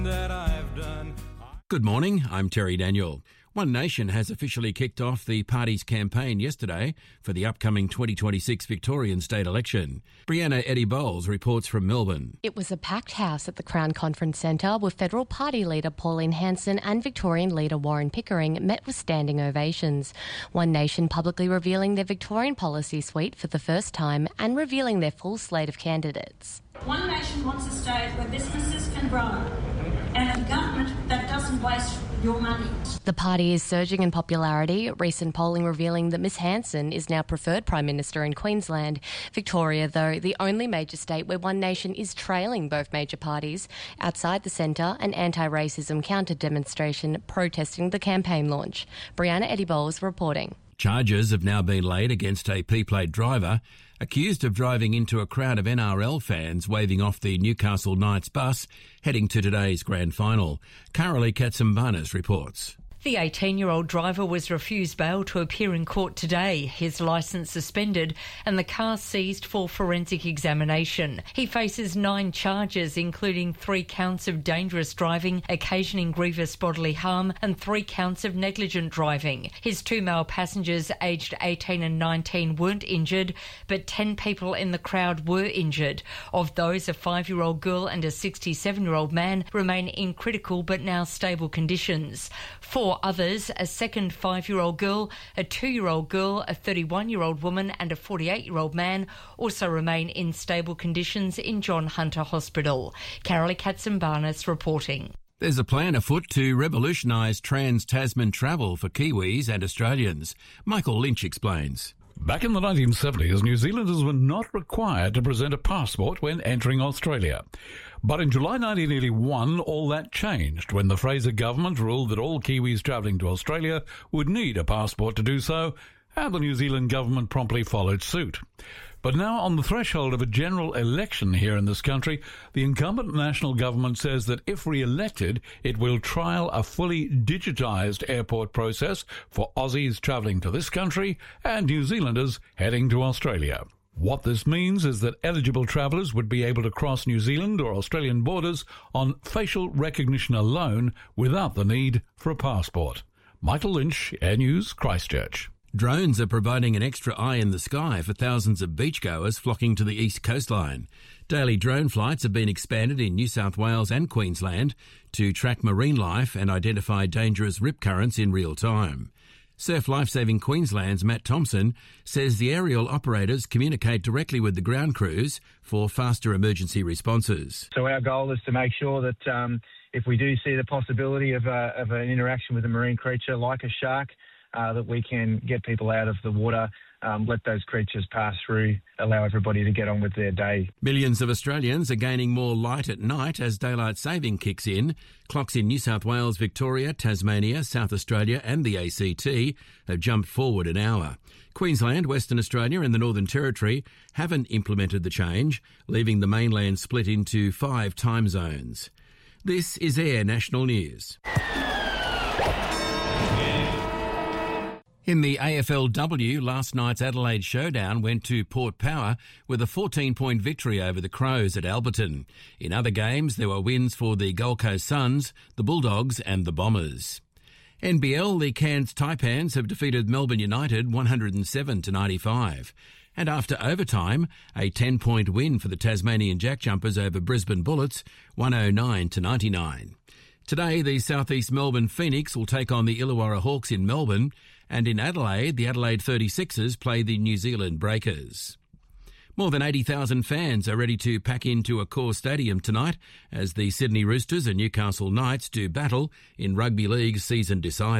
Good morning, I'm Terry Daniel. One Nation has officially kicked off the party's campaign yesterday for the upcoming 2026 Victorian state election. Brianna Eddie Bowles reports from Melbourne. It was a packed house at the Crown Conference Centre with Federal Party leader Pauline Hanson and Victorian leader Warren Pickering met with standing ovations. One Nation publicly revealing their Victorian policy suite for the first time and revealing their full slate of candidates. One Nation wants a state where businesses can grow and a government that doesn't waste your money. The party is surging in popularity, recent polling revealing that Ms Hanson is now preferred Prime Minister in Queensland. Victoria, though, the only major state where One Nation is trailing both major parties. Outside the centre, an anti-racism counter-demonstration protesting the campaign launch. Brianna Eddie Bowles reporting. Charges have now been laid against a P-plate driver accused of driving into a crowd of NRL fans waving off the Newcastle Knights bus heading to today's grand final. Carolee Katsimbanis reports. The 18-year-old driver was refused bail to appear in court today, his licence suspended and the car seized for forensic examination. He faces 9 charges, including 3 counts of dangerous driving, occasioning grievous bodily harm, and 3 counts of negligent driving. His 2 male passengers, aged 18 and 19, weren't injured, but 10 people in the crowd were injured. Of those, a 5-year-old girl and a 67-year-old man remain in critical but now stable conditions. 4 others, a second 5-year-old girl, a 2-year-old girl, a 31-year-old woman and a 48-year-old man also remain in stable conditions in John Hunter Hospital. Carolee Katsimbanis reporting. There's a plan afoot to revolutionise trans-Tasman travel for Kiwis and Australians. Michael Lynch explains. Back in the 1970s, New Zealanders were not required to present a passport when entering Australia. But in July 1981, all that changed when the Fraser government ruled that all Kiwis travelling to Australia would need a passport to do so, and the New Zealand government promptly followed suit. But now, on the threshold of a general election here in this country, the incumbent national government says that if re-elected, it will trial a fully digitised airport process for Aussies travelling to this country and New Zealanders heading to Australia. What this means is that eligible travellers would be able to cross New Zealand or Australian borders on facial recognition alone without the need for a passport. Michael Lynch, Air News, Christchurch. Drones are providing an extra eye in the sky for thousands of beachgoers flocking to the east coastline. Daily drone flights have been expanded in New South Wales and Queensland to track marine life and identify dangerous rip currents in real time. Surf Lifesaving Queensland's Matt Thompson says the aerial operators communicate directly with the ground crews for faster emergency responses. So our goal is to make sure that if we do see the possibility of an interaction with a marine creature like a shark, that we can get people out of the water, let those creatures pass through, allow everybody to get on with their day. Millions of Australians are gaining more light at night as daylight saving kicks in. Clocks in New South Wales, Victoria, Tasmania, South Australia and the ACT have jumped forward an hour. Queensland, Western Australia and the Northern Territory haven't implemented the change, leaving the mainland split into 5 time zones. This is Air National News. In the AFLW, last night's Adelaide Showdown went to Port Power with a 14-point victory over the Crows at Alberton. In other games, there were wins for the Gold Coast Suns, the Bulldogs and the Bombers. NBL, the Cairns Taipans have defeated Melbourne United 107-95. And after overtime, a 10-point win for the Tasmanian Jack Jumpers over Brisbane Bullets 109-99. Today, the South East Melbourne Phoenix will take on the Illawarra Hawks in Melbourne, and in Adelaide, the Adelaide 36ers play the New Zealand Breakers. More than 80,000 fans are ready to pack into Accor Stadium tonight as the Sydney Roosters and Newcastle Knights do battle in Rugby League's season decider.